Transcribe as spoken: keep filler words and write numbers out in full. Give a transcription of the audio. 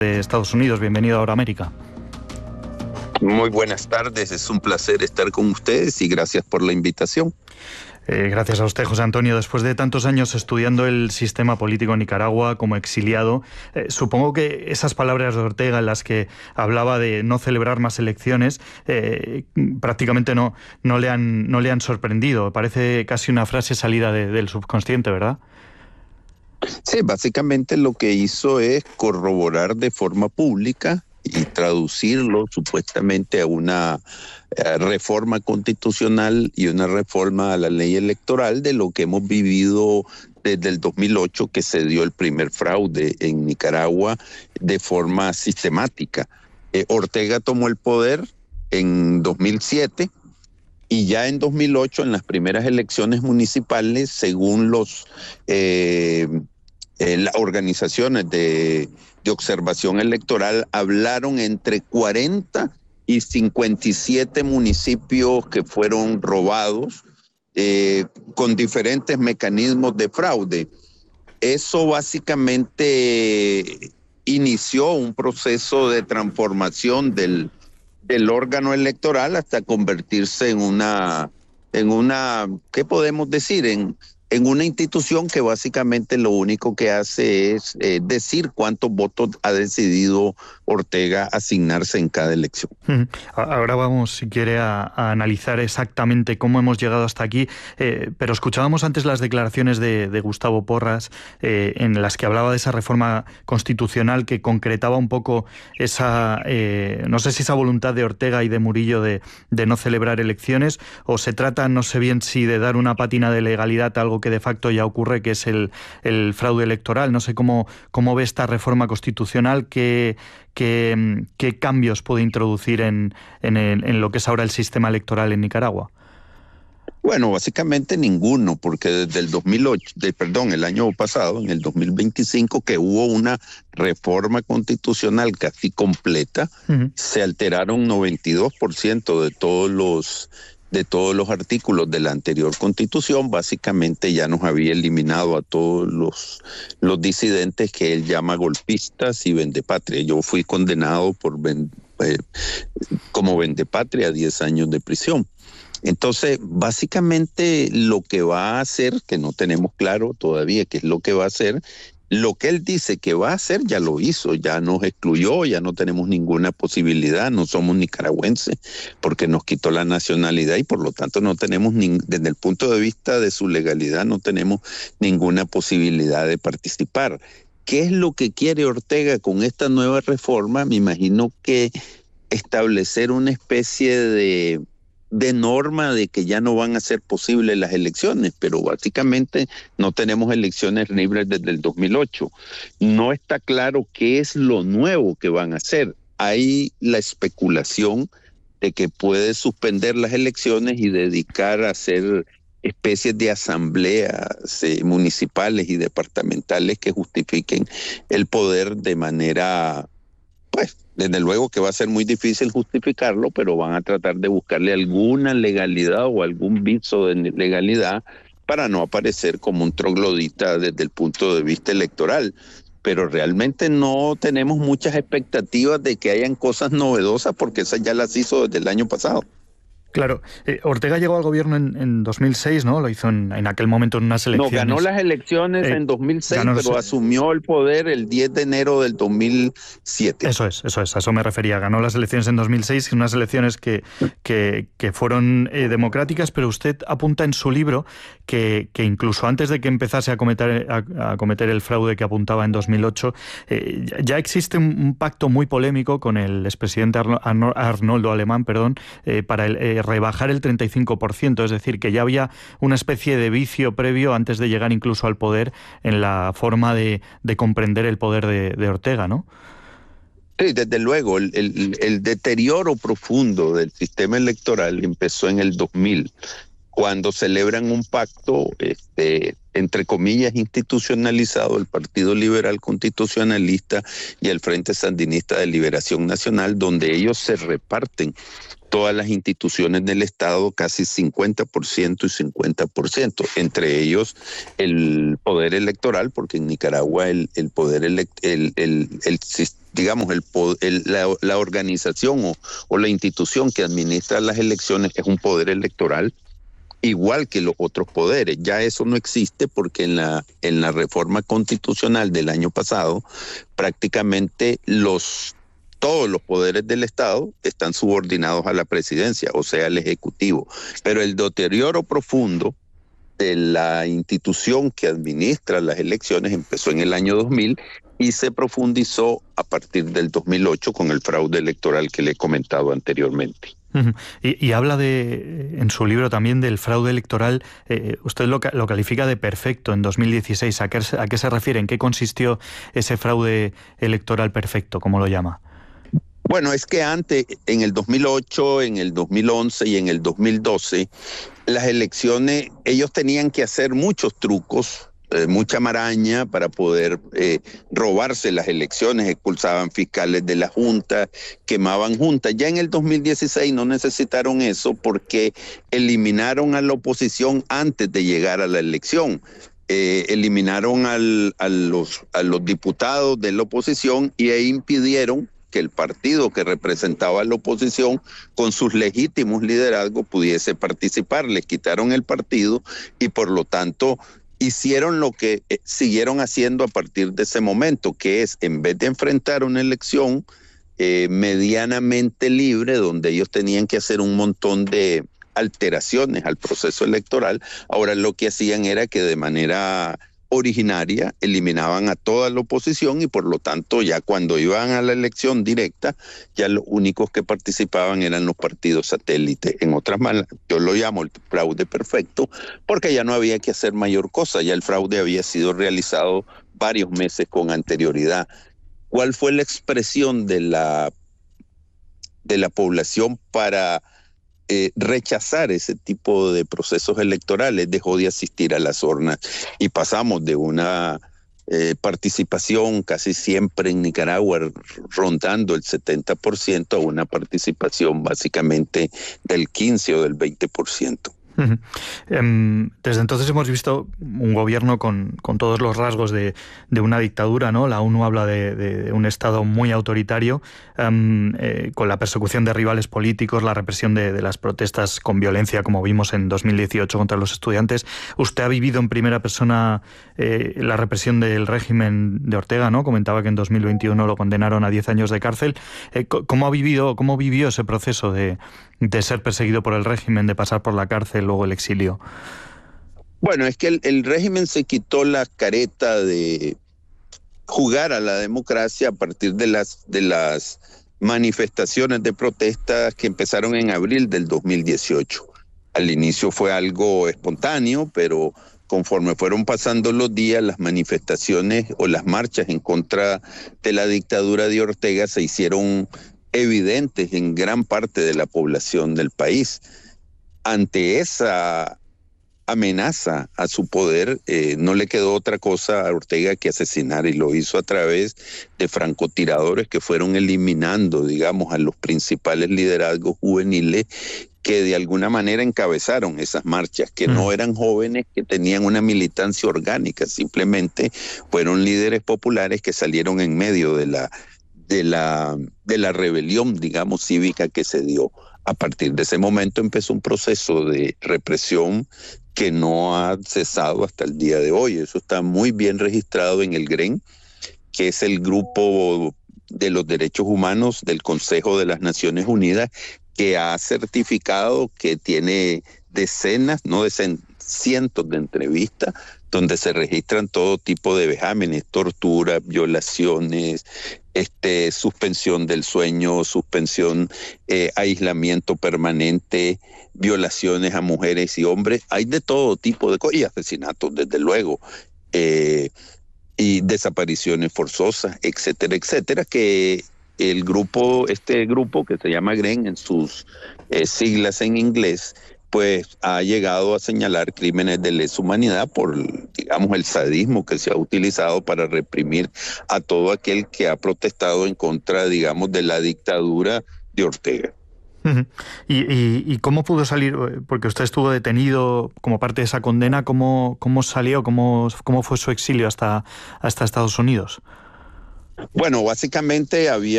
de Estados Unidos. Bienvenido a Ahora América. Muy buenas tardes, es un placer estar con ustedes y gracias por la invitación. Eh, gracias a usted, José Antonio. Después de tantos años estudiando el sistema político en Nicaragua como exiliado, eh, supongo que esas palabras de Ortega en las que hablaba de no celebrar más elecciones eh, prácticamente no, no, le han, no le han sorprendido. Parece casi una frase salida de, del subconsciente, ¿verdad? Sí, básicamente lo que hizo es corroborar de forma pública y traducirlo supuestamente a una eh, reforma constitucional y una reforma a la ley electoral de lo que hemos vivido desde el dos mil ocho, que se dio el primer fraude en Nicaragua de forma sistemática. Eh, Ortega tomó el poder en dos mil siete y ya en dos mil ocho, en las primeras elecciones municipales, según los eh, eh, las organizaciones de, de observación electoral, hablaron entre cuarenta y cincuenta y siete municipios que fueron robados eh, con diferentes mecanismos de fraude. Eso básicamente inició un proceso de transformación del del órgano electoral hasta convertirse en una, en una, ¿qué podemos decir? En, en una institución que básicamente lo único que hace es eh, decir cuántos votos ha decidido Ortega asignarse en cada elección. Ahora vamos, si quiere, a, a analizar exactamente cómo hemos llegado hasta aquí, eh, pero escuchábamos antes las declaraciones de, de Gustavo Porras eh, en las que hablaba de esa reforma constitucional que concretaba un poco esa, eh, no sé si esa voluntad de Ortega y de Murillo de, de no celebrar elecciones, o se trata, no sé bien si de dar una pátina de legalidad a algo que de facto ya ocurre, que es el, el fraude electoral. No sé cómo, cómo ve esta reforma constitucional, que ¿Qué, qué cambios puede introducir en, en, el, en lo que es ahora el sistema electoral en Nicaragua? Bueno, básicamente ninguno, porque desde el dos mil ocho, de, perdón, el año pasado, en el dos mil veinticinco, que hubo una reforma constitucional casi completa, uh-huh. Se alteraron noventa y dos por ciento de todos los de todos los artículos de la anterior constitución. Básicamente ya nos había eliminado a todos los, los disidentes que él llama golpistas y vendepatria. Yo fui condenado por eh, como vendepatria a diez años de prisión. Entonces, básicamente lo que va a hacer, que no tenemos claro todavía qué es lo que va a hacer, lo que él dice que va a hacer ya lo hizo, ya nos excluyó, ya no tenemos ninguna posibilidad, no somos nicaragüenses porque nos quitó la nacionalidad y por lo tanto no tenemos, ni, desde el punto de vista de su legalidad, no tenemos ninguna posibilidad de participar. ¿Qué es lo que quiere Ortega con esta nueva reforma? Me imagino que establecer una especie de... de norma de que ya no van a ser posibles las elecciones, pero básicamente no tenemos elecciones libres desde el dos mil ocho. No está claro qué es lo nuevo que van a hacer. Hay la especulación de que puede suspender las elecciones y dedicar a hacer especies de asambleas eh, municipales y departamentales que justifiquen el poder de manera, pues, desde luego que va a ser muy difícil justificarlo, pero van a tratar de buscarle alguna legalidad o algún viso de legalidad para no aparecer como un troglodita desde el punto de vista electoral. Pero realmente no tenemos muchas expectativas de que hayan cosas novedosas porque esas ya las hizo desde el año pasado. Claro, eh, Ortega llegó al gobierno en, en dos mil seis, ¿no? Lo hizo en, en aquel momento en unas elecciones. No, ganó las elecciones eh, en dos mil seis, pero los... asumió el poder el diez de enero del dos mil siete. Eso es, eso es, a eso me refería. Ganó las elecciones en dos mil seis, unas elecciones que, que, que fueron eh, democráticas, pero usted apunta en su libro que, que incluso antes de que empezase a cometer, a, a cometer el fraude que apuntaba en dos mil ocho, eh, ya existe un, un pacto muy polémico con el expresidente Arno, Arno, Arnoldo Alemán, perdón, eh, para el... Eh, rebajar el treinta y cinco por ciento, es decir, que ya había una especie de vicio previo antes de llegar incluso al poder en la forma de, de comprender el poder de, de Ortega, ¿no? Sí, desde luego, el, el, el deterioro profundo del sistema electoral empezó en el dos mil. cuando celebran un pacto, este, entre comillas, institucionalizado, el Partido Liberal Constitucionalista y el Frente Sandinista de Liberación Nacional, donde ellos se reparten todas las instituciones del Estado, casi cincuenta por ciento y cincuenta por ciento, entre ellos el poder electoral, porque en Nicaragua el, el poder elect, el, el, el, el digamos, el, el, la, la organización o, o la institución que administra las elecciones es un poder electoral, igual que los otros poderes. Ya eso no existe porque en la, en la reforma constitucional del año pasado, prácticamente los todos los poderes del Estado están subordinados a la presidencia, o sea, al Ejecutivo. Pero el deterioro profundo de la institución que administra las elecciones empezó en el año dos mil y se profundizó a partir del dos mil ocho con el fraude electoral que le he comentado anteriormente. Uh-huh. Y, y habla de, en su libro también del fraude electoral, eh, usted lo, lo califica de perfecto en dos mil dieciséis. ¿A qué, ¿A qué se refiere? ¿En qué consistió ese fraude electoral perfecto, como lo llama? Bueno, es que antes, en el dos mil ocho, en el dos mil once y en el dos mil doce, las elecciones, ellos tenían que hacer muchos trucos, eh, mucha maraña para poder eh, robarse las elecciones, expulsaban fiscales de la Junta, quemaban juntas. Ya en el dos mil dieciséis no necesitaron eso porque eliminaron a la oposición antes de llegar a la elección. Eh, eliminaron al, a, los, a los diputados de la oposición y ahí impidieron que el partido que representaba a la oposición con sus legítimos liderazgos pudiese participar. Les quitaron el partido y por lo tanto hicieron lo que eh, siguieron haciendo a partir de ese momento, que es, en vez de enfrentar una elección eh, medianamente libre, donde ellos tenían que hacer un montón de alteraciones al proceso electoral, ahora lo que hacían era que de manera originaria eliminaban a toda la oposición y por lo tanto ya cuando iban a la elección directa ya los únicos que participaban eran los partidos satélites. En otras maneras, yo lo llamo el fraude perfecto porque ya no había que hacer mayor cosa, ya el fraude había sido realizado varios meses con anterioridad. ¿Cuál fue la expresión de la, de la población para Eh, rechazar ese tipo de procesos electorales? Dejó de asistir a las urnas y pasamos de una eh, participación casi siempre en Nicaragua rondando el setenta por ciento a una participación básicamente del quince o del veinte por ciento. Uh-huh. Um, desde entonces hemos visto un gobierno con, con todos los rasgos de, de una dictadura, ¿no? La ONU habla de, de un Estado muy autoritario, um, eh, con la persecución de rivales políticos, la represión de, de las protestas con violencia, como vimos en dos mil dieciocho contra los estudiantes. Usted ha vivido en primera persona eh, la represión del régimen de Ortega, ¿no? Comentaba que en dos mil veintiuno lo condenaron a diez años de cárcel. Eh, ¿Cómo ha vivido, cómo vivió ese proceso de, de ser perseguido por el régimen, de pasar por la cárcel, luego el exilio? Bueno, es que el, el régimen se quitó la careta de jugar a la democracia a partir de las, de las manifestaciones de protesta que empezaron en abril del dos mil dieciocho. Al inicio fue algo espontáneo, pero conforme fueron pasando los días, las manifestaciones o las marchas en contra de la dictadura de Ortega se hicieron evidentes en gran parte de la población del país. Ante esa amenaza a su poder, eh, no le quedó otra cosa a Ortega que asesinar, y lo hizo a través de francotiradores que fueron eliminando, digamos, a los principales liderazgos juveniles que de alguna manera encabezaron esas marchas, que mm. no eran jóvenes que tenían una militancia orgánica, simplemente fueron líderes populares que salieron en medio de la, de la, de la rebelión, digamos, cívica que se dio. A partir de ese momento empezó un proceso de represión que no ha cesado hasta el día de hoy. Eso está muy bien registrado en el G R E N, que es el grupo de los derechos humanos del Consejo de las Naciones Unidas, que ha certificado que tiene decenas, no decenas, cientos de entrevistas donde se registran todo tipo de vejámenes, tortura, violaciones, este, suspensión del sueño, suspensión, eh, aislamiento permanente, violaciones a mujeres y hombres. Hay de todo tipo de cosas, y asesinatos, desde luego, eh, y desapariciones forzosas, etcétera, etcétera, que el grupo, este grupo que se llama G R E N en sus eh, siglas en inglés, pues ha llegado a señalar crímenes de lesa humanidad por, digamos, el sadismo que se ha utilizado para reprimir a todo aquel que ha protestado en contra, digamos, de la dictadura de Ortega. Uh-huh. ¿Y, y, ¿Y cómo pudo salir? Porque usted estuvo detenido como parte de esa condena. ¿Cómo, cómo salió? ¿Cómo, cómo fue su exilio hasta, hasta Estados Unidos? Bueno, básicamente había